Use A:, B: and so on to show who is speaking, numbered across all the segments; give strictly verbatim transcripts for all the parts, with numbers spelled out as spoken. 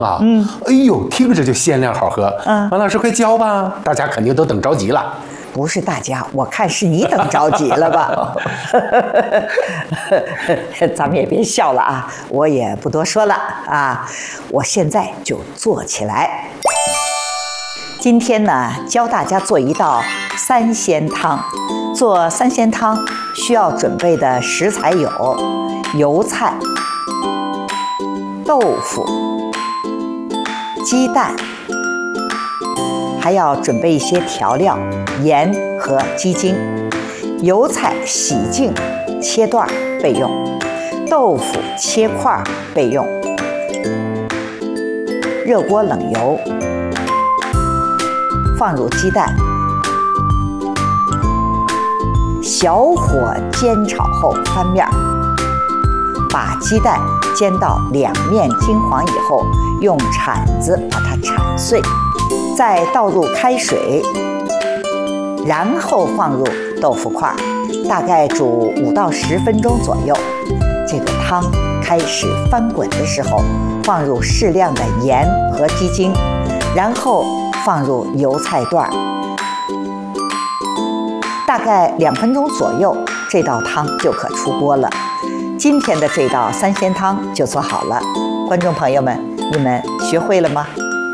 A: 啊，嗯，哎呦，听着就鲜亮好喝。嗯，王老师快教吧，大家肯定都等着急了。
B: 不是大家，我看是你等着急了吧？咱们也别笑了啊，我也不多说了啊，我现在就做起来。今天呢，教大家做一道三鲜汤。做三鲜汤需要准备的食材有油菜、豆腐、鸡蛋，还要准备一些调料，盐和鸡精。油菜洗净切段备用，豆腐切块备用。热锅冷油，放入鸡蛋，小火煎炒后翻面，把鸡蛋煎到两面金黄以后，用铲子把它铲碎，再倒入开水，然后放入豆腐块，大概煮五到十分钟左右。这个汤开始翻滚的时候，放入适量的盐和鸡精，然后放入油菜段，大概两分钟左右，这道汤就可出锅了。今天的这道三鲜汤就做好了，观众朋友们，你们学会了吗？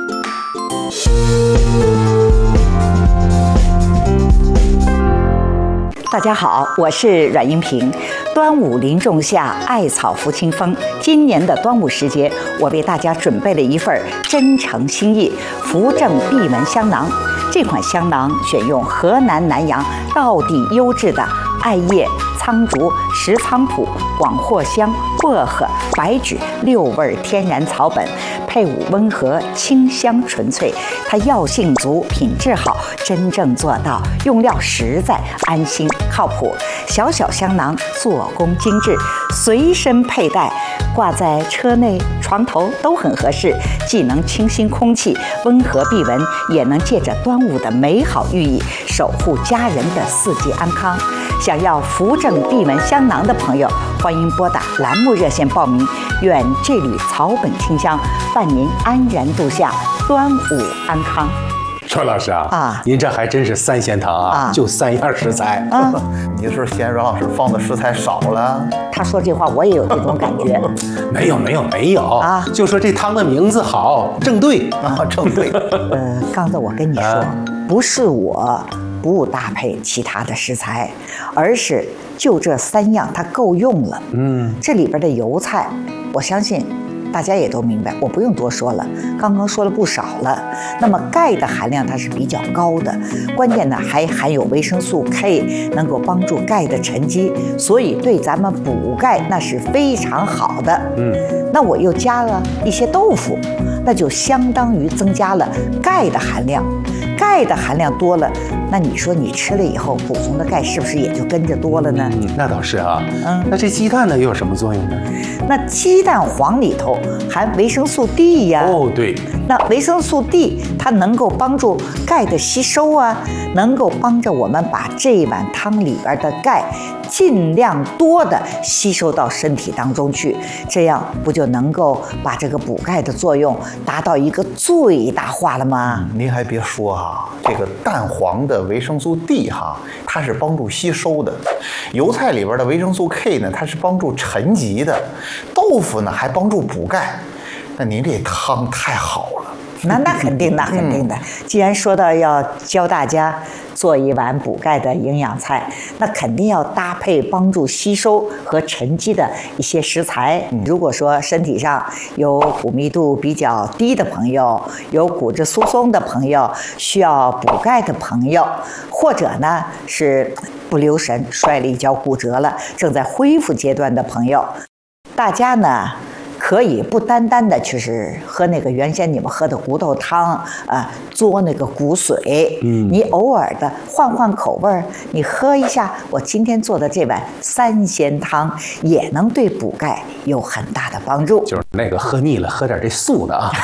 B: 大家好，我是阮英平。端午临仲夏，艾草拂清风。今年的端午时节，我为大家准备了一份真诚心意扶正闭门香囊。这款香囊选用河南南阳道地优质的艾叶、苍竹、石菖蒲、广藿香、薄荷、白芷六味天然草本，配伍温和，清香纯粹。它药性足，品质好，真正做到用料实在、安心靠谱。小小香囊，做工精致，随身佩戴，挂在车内、床头都很合适，既能清新空气、温和避蚊，也能借着端午的美好寓意，守护家人的四季安康。想要扶正闭门香囊的朋友，欢迎拨打栏目热线报名。愿这缕草本清香伴您安然度夏，端午安康。
A: 阮老师啊，啊，您这还真是三鲜汤啊，啊就三样食材。
C: 啊，你是嫌阮老师放的食材少了？
B: 他说这话我也有这种感觉。
A: 没有没有没有啊，就说这汤的名字好，正对
C: 啊，正对。
B: 呃，刚才我跟你说，啊、不是我不搭配其他的食材，而是就这三样它够用了。嗯，这里边的油菜，我相信大家也都明白，我不用多说了，刚刚说了不少了。那么钙的含量它是比较高的，关键呢还含有维生素 K， 能够帮助钙的沉积，所以对咱们补钙那是非常好的。嗯，那我又加了一些豆腐，那就相当于增加了钙的含量。钙的含量多了，那你说你吃了以后补充的钙是不是也就跟着多了呢？
A: 嗯，那倒是啊。嗯，那这鸡蛋呢又有什么作用呢？
B: 那鸡蛋黄里头含维生素 D 呀。
A: 哦，对。
B: 那维生素 D 它能够帮助钙的吸收啊，能够帮着我们把这碗汤里边的钙尽量多的吸收到身体当中去，这样不就能够把这个补钙的作用达到一个最大化了吗？
C: 嗯、您还别说哈，这个蛋黄的维生素 D 哈，它是帮助吸收的；油菜里边的维生素 K 呢，它是帮助沉积的；豆腐呢还帮助补钙。那您这汤太好了。
B: 那那肯定，那肯定的。既然说到要教大家做一碗补钙的营养菜，那肯定要搭配帮助吸收和沉积的一些食材。如果说身体上有骨密度比较低的朋友，有骨质疏松的朋友，需要补钙的朋友，或者呢是不留神摔了一跤骨折了，正在恢复阶段的朋友，大家呢可以不单单的就是喝那个原先你们喝的骨头汤啊、呃，嘬那个骨髓，嗯，你偶尔的换换口味儿，你喝一下我今天做的这碗三鲜汤，也能对补钙有很大的帮助。
A: 就是那个喝腻了，喝点这素的啊。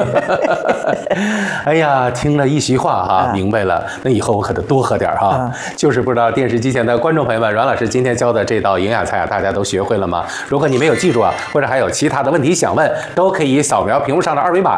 A: 哎呀，听了一席话哈、啊，明白了。那以后我可得多喝点哈、啊。就是不知道电视机前的观众朋友们，阮老师今天教的这道营养菜啊，大家都学会了吗？如果你没有记住啊，或者还有其他的的问题想问，都可以扫描屏幕上的二维码